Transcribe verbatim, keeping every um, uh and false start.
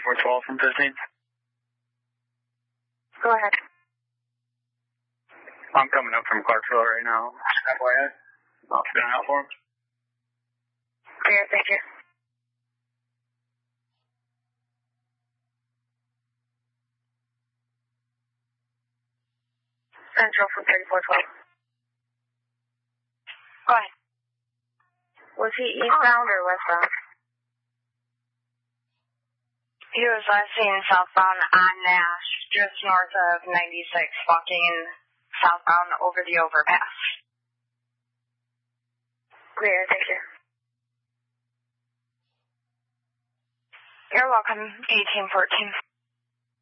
four twelve from fifteen. Go ahead. I'm coming up from Clarksville right now. F Y I. I'll spin out for him. Clear, thank you. Central from thirty-four twelve. Go ahead. Was he eastbound or westbound? He was last seen southbound on Nash, just north of ninety-six, walking southbound over the overpass. Clear, thank you. You're welcome, eighteen fourteen.